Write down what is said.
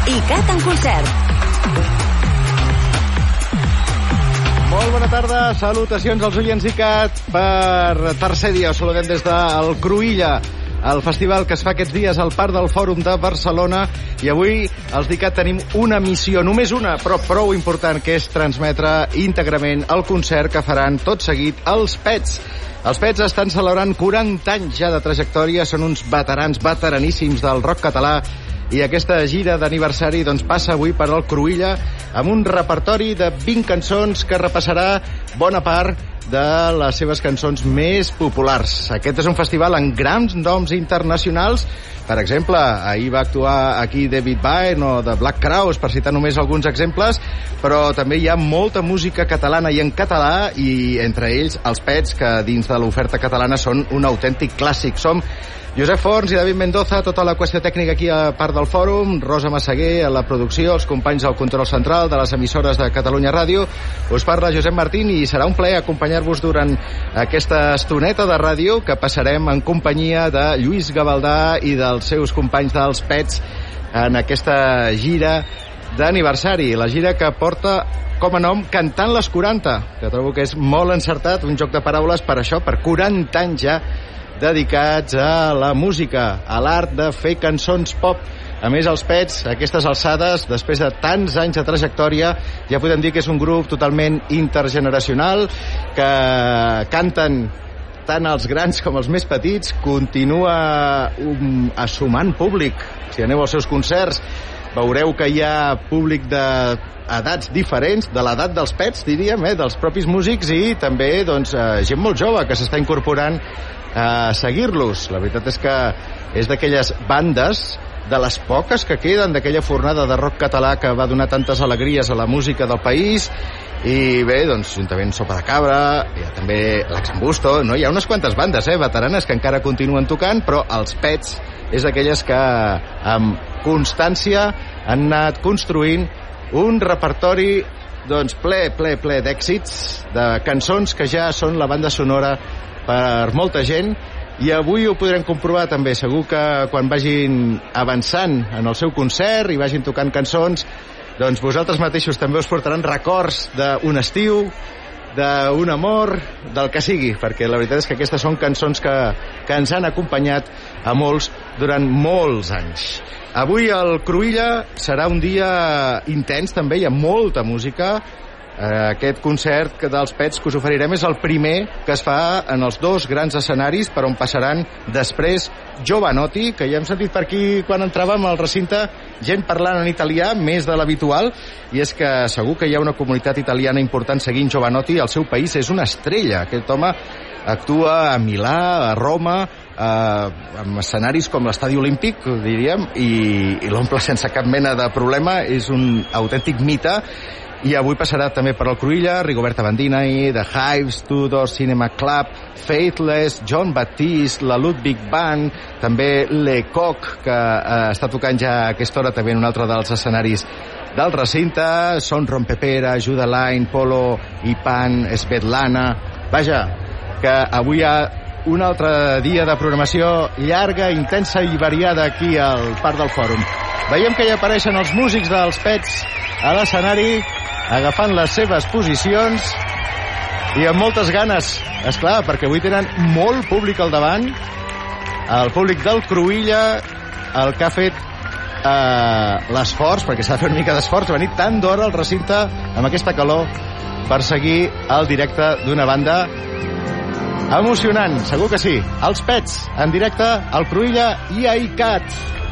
ICAT en concert. Molt bona tarda, salutacions als oients ICAT per tercer dia. Us saludem des del Cruïlla, el festival que es fa aquests dies al Parc del Fòrum de Barcelona, i avui els d'ICAT tenim una missió, només una, però prou important, que és transmetre íntegrament el concert que faran tot seguit els Pets. Els Pets estan celebrant 40 anys ja de trajectòria, són uns veterans, veteraníssims del rock català, i aquesta gira d'aniversari doncs, passa avui per al Cruïlla amb un repertori de 20 cançons que repassarà bona part de les seves cançons més populars. Aquest és un festival amb grans noms internacionals. Per exemple, ahir va actuar aquí David Byrne o The Black Crowes, per citar només alguns exemples, però també hi ha molta música catalana i en català, i entre ells els Pets, que dins de l'oferta catalana són un autèntic clàssic. Som Josep Forns i David Mendoza, tota la qüestió tècnica aquí a part del fòrum, Rosa Massaguer a la producció, els companys del control central de les emissores de Catalunya Ràdio. Us parla Josep Martín i serà un plaer acompanyar-vos durant aquesta estoneta de ràdio que passarem en companyia de Lluís Gavaldà i dels seus companys dels Pets en aquesta gira d'aniversari, la gira que porta com a nom Cantant les 40, que trobo que és molt encertat, un joc de paraules per això, per 40 anys ja dedicats a la música, a l'art de fer cançons pop. A més, els Pets, a aquestes alçades, després de tants anys de trajectòria, ja podem dir que és un grup totalment intergeneracional, que canten tant els grans com els més petits, continua assumant públic. Si aneu als seus concerts, veureu que hi ha públic d'edats diferents, de l'edat dels Pets, diríem, dels propis músics, i també doncs, gent molt jove que s'està incorporant a seguir-los. La veritat és que és d'aquelles bandes, de les poques que queden d'aquella fornada de rock català que va donar tantes alegries a la música del país. I bé, doncs, juntament Sopa de Cabra, hi ha també l'Axambusto, no? Hi ha unes quantes bandes, veteranes, que encara continuen tocant, però els Pets és d'aquelles que amb constància han anat construint un repertori doncs ple d'èxits, de cançons que ja són la banda sonora per molta gent, i avui ho podrem comprovar també. Segur que quan vagin avançant en el seu concert i vagin tocant cançons, doncs vosaltres mateixos també us portaran records d'un estiu, d'un amor, del que sigui, perquè la veritat és que aquestes són cançons que ens han acompanyat a molts durant molts anys. Avui el Cruïlla serà un dia intens també, hi ha molta música. Aquest concert dels Pets que us oferirem és el primer que es fa en els dos grans escenaris per on passaran després Jovanotti, que ja hem sentit per aquí quan entràvem al recinte gent parlant en italià, més de l'habitual, i és que segur que hi ha una comunitat italiana important seguint Jovanotti. El seu país és una estrella. Aquest home actua a Milà, a Roma, amb escenaris com l'Estadi Olímpic, diríem, i l'omple sense cap mena de problema. És un autèntic mite. I avui passarà també per al Cruïlla Rigoberta Bandini, The Hives, Tudor Cinema Club, Faithless, John Baptiste, la Ludwig Band, també Le Coq, que està tocant ja a aquesta hora també en un altre dels escenaris del recinte, Son Rompepera, Judah Line, Polo i Pan, Svetlana. Vaja, que avui hi ha un altre dia de programació llarga, intensa i variada aquí al Parc del Fòrum. Veiem que hi apareixen els músics dels Pets a l'escenari, agafant les seves posicions i amb moltes ganes, esclar, perquè avui tenen molt públic al davant, el públic del Cruïlla, el que ha fet l'esforç, perquè s'ha de fer una mica d'esforç, venir tant d'hora al recinte amb aquesta calor per seguir el directe d'una banda emocionant, segur que sí. Els Pets en directe al Cruïlla i a ICAT.